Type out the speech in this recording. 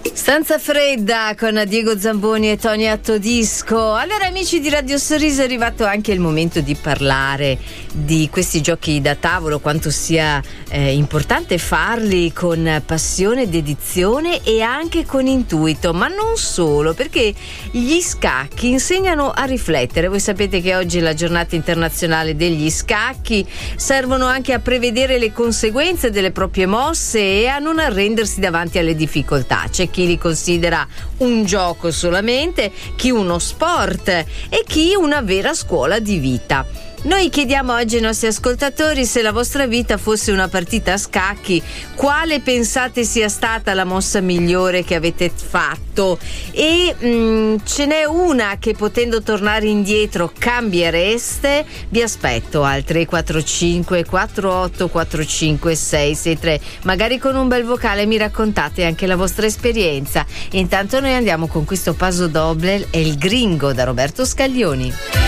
Stanza fredda con Diego Zamboni e Tonia Todisco. Allora, amici di Radio Sorriso, è arrivato anche il momento di parlare di questi giochi da tavolo, quanto sia importante farli con passione, dedizione e anche con intuito, ma non solo, perché gli scacchi insegnano a riflettere. Voi sapete che oggi è la giornata internazionale degli scacchi, servono anche a prevedere le conseguenze delle proprie mosse e a non arrendersi davanti alle difficoltà. C'è chi li considera un gioco solamente, chi uno sport e chi una vera scuola di vita. Noi chiediamo oggi ai nostri ascoltatori: se la vostra vita fosse una partita a scacchi, quale pensate sia stata la mossa migliore che avete fatto? E ce n'è una che, potendo tornare indietro, cambiereste? Vi aspetto al 345 48 45 663, magari con un bel vocale mi raccontate anche la vostra esperienza. Intanto noi andiamo con questo Paso Doble e il Gringo da Roberto Scaglioni.